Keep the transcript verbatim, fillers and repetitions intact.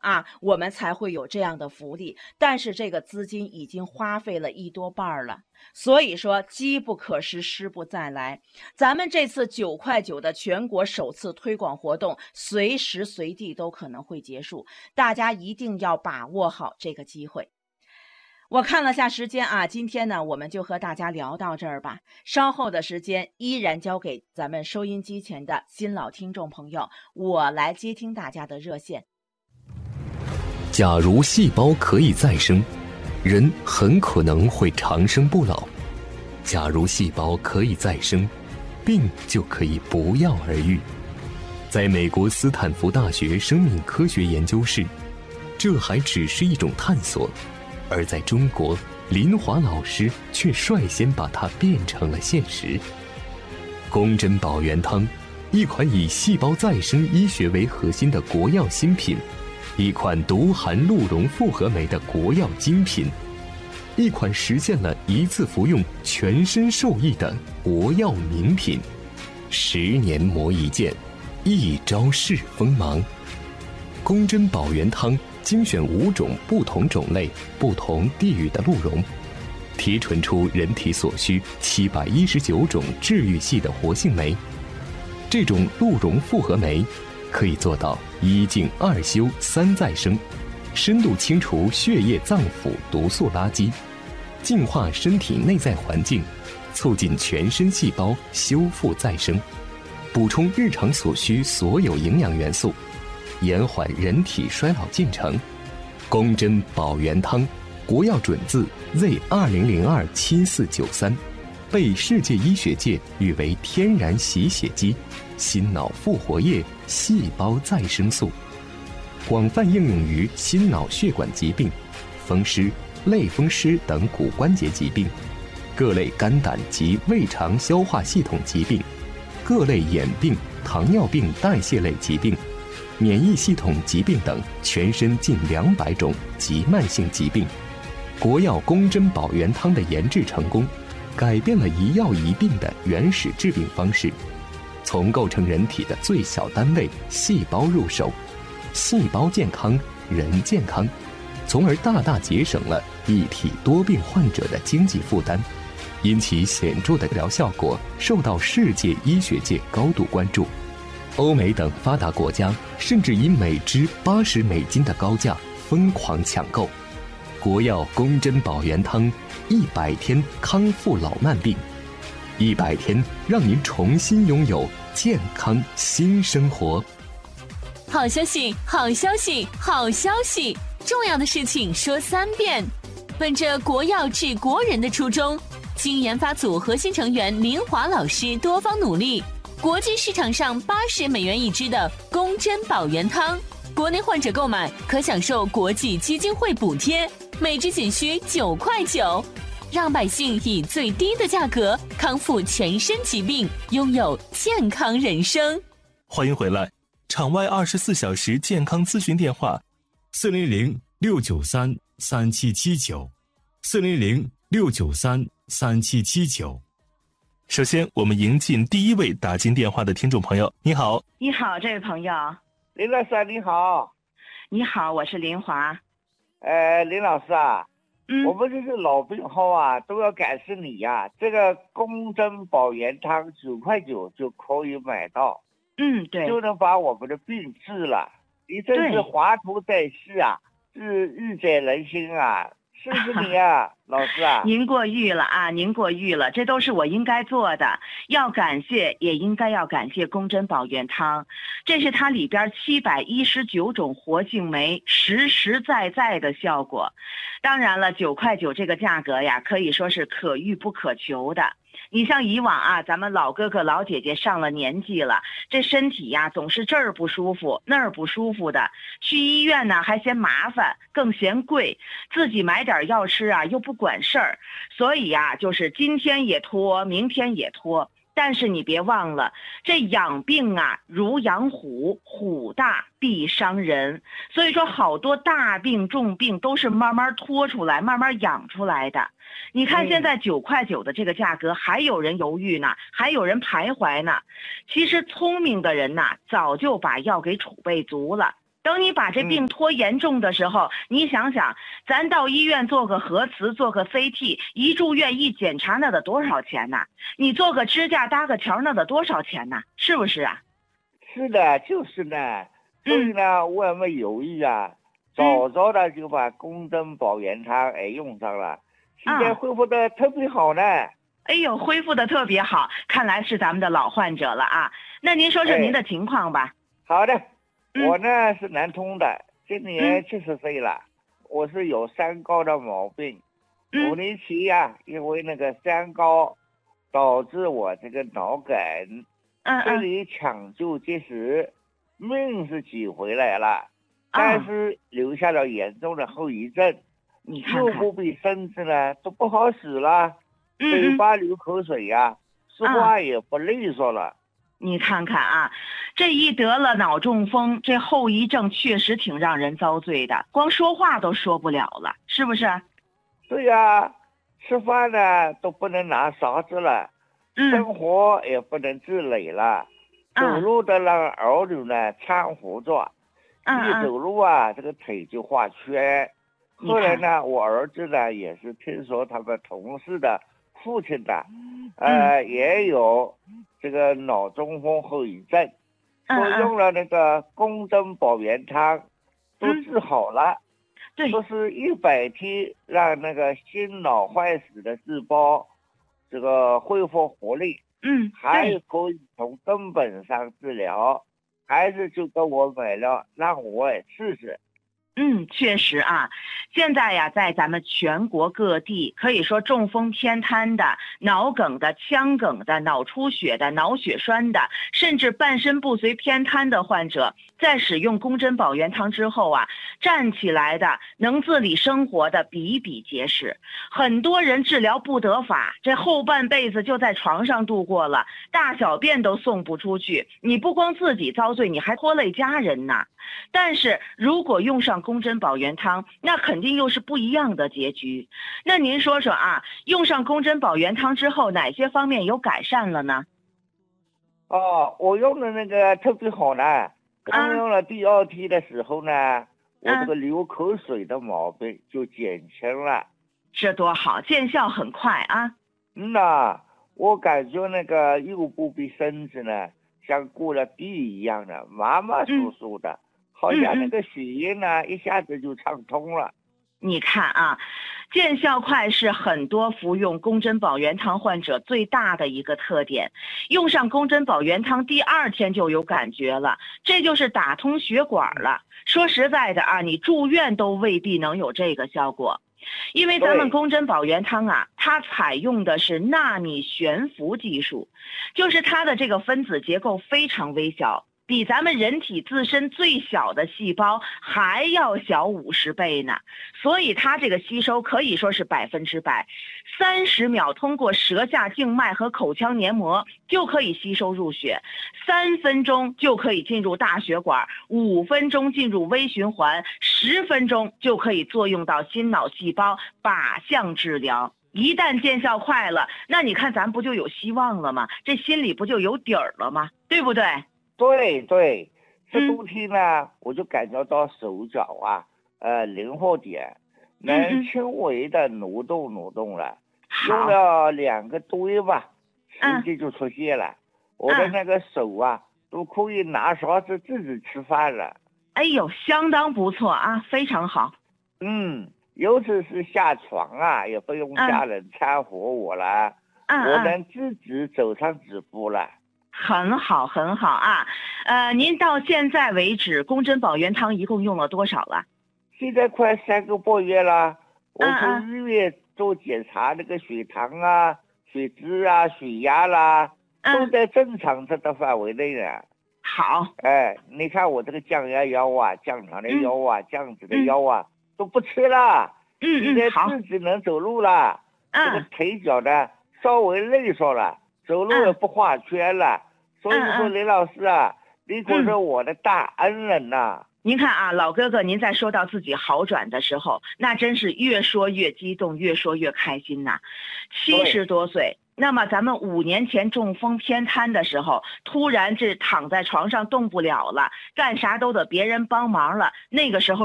啊，我们才会有这样的福利。但是这个资金已经花费了一多半了，所以说机不可失，失不再来。咱们这次九块九的全国首次推广活动，随时随地都可能会结束，大家一定要把握好这个机会。我看了下时间啊，今天呢我们就和大家聊到这儿吧。稍后的时间依然交给咱们收音机前的新老听众朋友，我来接听大家的热线。 假如细胞可以再生，人很可能会长生不老；假如细胞可以再生，病就可以不药而愈。在美国斯坦福大学生命科学研究室，这还只是一种探索。而在中国，林华老师却率先把它变成了现实。宫珍宝元汤，一款以细胞再生医学为核心的国药新品，一款独含鹿茸复合酶的国药精品，一款实现了一次服用全身受益的国药名品。十年磨一剑，一朝试锋芒。宫珍宝元汤精选五种不同种类、不同地域的鹿茸，提纯出人体所需七百一十九种治愈系的活性酶。这种鹿茸复合酶可以做到一净二修三再生，深度清除血液脏腑毒素垃圾，净化身体内在环境，促进全身细胞修复再生，补充日常所需所有营养元素，延缓人体衰老进程。宫珍宝元汤，国药准字 Z 二零零二七四九三，被世界医学界誉为天然洗血机、心脑复活液、细胞再生素，广泛应用于心脑血管疾病、风湿、类风湿等骨关节疾病，各类肝胆及胃肠消化系统疾病，各类眼病、糖尿病代谢类疾病，免疫系统疾病等全身近两百种急慢性疾病。国药宫珍宝元汤的研制成功，改变了一药一病的原始治病方式，从构成人体的最小单位细胞入手，细胞健康，人健康，从而大大节省了一体多病患者的经济负担，因其显著的疗效果受到世界医学界高度关注。欧美等发达国家甚至以每支八十美金的高价疯狂抢购。国药宫珍宝元汤，一百天康复老慢病，一百天让您重新拥有健康新生活。 好消息，好消息，好消息！重要的事情说三遍。本着国药治国人的初衷，经研发组核心成员林华老师多方努力，国际市场上八十美元一支的宫珍宝元汤，国内患者购买可享受国际基金会补贴，每支仅需九块九，让百姓以最低的价格康复全身疾病，拥有健康人生。 欢迎回来，场外二十四小时健康咨询电话：四零零六九三三七七九，四零零六九三三七七九。首先，我们迎进第一位打进电话的听众朋友。你好， 你好，这位朋友。 林老师你好。 你好，我是林华。 呃，林老师啊， 嗯， 我们这是老病号啊，都要感谢你呀、啊。这个宫珍宝元汤九块九就可以买到， 嗯，对， 就能把我们的病治了。你真是华佗在世啊，是玉在人心啊。是不是你啊，老师啊？ 您过誉了啊，您过誉了，这都是我应该做的。要感谢，也应该要感谢宫珍宝元汤，这是它里边七百一十九种活性酶实实在在的效果。当然了，九块九这个价格呀，可以说是可遇不可求的。你像以往啊，咱们老哥哥老姐姐上了年纪了，这身体呀总是这儿不舒服那儿不舒服的，去医院呢还嫌麻烦更嫌贵，自己买点药吃啊又不管事儿，所以呀就是今天也拖明天也拖。但是你别忘了，这养病啊如养虎，虎大必伤人，所以说好多大病重病都是慢慢拖出来慢慢养出来的。你看现在九块九的这个价格，还有人犹豫呢，还有人徘徊呢。其实聪明的人呐，早就把药给储备足了。 等你把这病拖严重的时候，嗯、你想想，咱到医院做个核磁，做个 C T， 一住院一检查，那得多少钱呢？你做个支架搭个条，那得多少钱呢？是不是啊？ 是的，就是呢。所以呢，嗯、我也没犹豫啊，早早的就把公珍保元汤哎用上了，现在恢复的特别好呢。啊、 哎呦，恢复的特别好，看来是咱们的老患者了啊。那您说说您的情况吧。 哎、好的。我呢是南通的，今年七十岁了，嗯、我是有三高的毛病。 嗯、 五年前呀、啊，因为那个三高导致我这个脑梗， 嗯这里抢救及时，命是挤回来了，嗯、但是留下了严重的后遗症。 你看看， 右部臂身子呢都不好使了， 嗯、 嘴巴流口水呀、啊，说话也不利索了。 嗯你看看啊，这一得了脑中风，这后遗症确实挺让人遭罪的，光说话都说不了了，是不是？ 对呀、啊，吃饭呢都不能拿勺子了， 嗯、 生活也不能自理了， 嗯、 走路的让儿女呢搀扶着， 嗯、 一走路啊，这个腿就画圈。后来呢，我儿子呢也是听说他们同事的父亲的，呃， 嗯、 也有这个脑中风后遗症， 嗯、 说用了那个公珍保元汤，都治好了。 对， 说是一百天让那个心脑坏死的细胞这个恢复活力， 嗯， 还可以从根本上治疗。孩子就跟我买了，让我也试试。 嗯，确实啊，现在呀，在咱们全国各地，可以说中风偏瘫的、脑梗的、腔梗的、脑出血的、脑血栓的，甚至半身不遂偏瘫的患者，在使用公珍保元汤之后啊，站起来的、能自理生活的比比皆是。很多人治疗不得法，这后半辈子就在床上度过了，大小便都送不出去。你不光自己遭罪，你还拖累家人呢。但是如果用上公珍保元汤，那肯定又是不一样的结局。那您说说啊，用上公珍保元汤之后，哪些方面有改善了呢？ 哦，我用的那个特别好呢。刚用了第二天的时候呢，啊、我这个流口水的毛病就减轻了。 这多好，见效很快啊。 嗯呐，我感觉那个右部臂身子呢，像过了地一样的麻麻酥酥的。嗯好像那个血液呢、嗯、一下子就畅通了。 你看啊，见效快是很多服用公珍保元汤患者最大的一个特点。用上公珍保元汤第二天就有感觉了，这就是打通血管了。说实在的啊，你住院都未必能有这个效果。因为咱们公珍保元汤啊，它采用的是纳米悬浮技术，就是它的这个分子结构非常微小，比咱们人体自身最小的细胞还要小五十倍呢，所以它这个吸收可以说是百分之百，三十秒通过舌下静脉和口腔黏膜就可以吸收入血，三分钟就可以进入大血管，五分钟进入微循环，十分钟就可以作用到心脑细胞，靶向治疗。一旦见效快了，那你看咱不就有希望了吗？这心里不就有底儿了吗？对不对？ 对对，这冬天呢、嗯，我就感觉到手脚啊，呃，灵活点，能轻微的挪动挪动了。嗯、用了两个多月吧，成绩就出现了。嗯、我的那个手啊，嗯、都可以拿勺子自己吃饭了。 哎呦，相当不错啊，非常好。 嗯，尤其是下床啊，也不用家人搀扶我了， 嗯、 我能自己走上几步了。 很好，很好啊，呃，您到现在为止，公珍保元汤一共用了多少了？ 现在快三个半月了。我去医院做检查，那个血糖啊、血脂啊、血压啦，嗯、都在正常这个范围内呢。 好， 哎，你看我这个降压药啊、降糖的药啊、嗯、降脂的药啊、嗯、都不吃了。 嗯嗯， 现在自己能走路了， 嗯、 这个腿脚呢稍微利索了。走路也不画圈了，嗯、所以说李老师啊，嗯、你可是我的大恩人呐、啊嗯！您看啊，老哥哥，您在说到自己好转的时候，那真是越说越激动，越说越开心呐。七十多岁， 那么咱们五年前中风偏瘫的时候，突然是躺在床上动不了了，干啥都得别人帮忙了，那个时候